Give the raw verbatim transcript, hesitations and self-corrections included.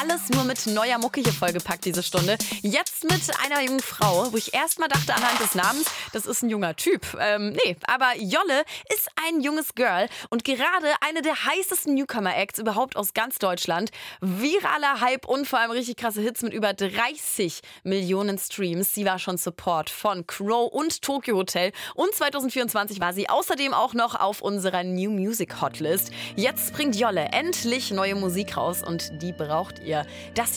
alles nur mit neuer Mucke hier vollgepackt diese Stunde. Jetzt mit einer jungen Frau, wo ich erst mal dachte anhand des Namens, das ist ein junger Typ. Ähm, nee, aber Jolle ist ein junges Girl und gerade eine der heißesten Newcomer-Acts überhaupt aus ganz Deutschland. Viraler Hype und vor allem richtig krasse Hits mit über dreißig Millionen Streams. Sie war schon Support von Crow und Tokyo Hotel und zwanzig vierundzwanzig war sie außerdem auch noch auf unserer New Music Hotlist. Jetzt bringt Jolle endlich neue Musik raus und die braucht ihr. Das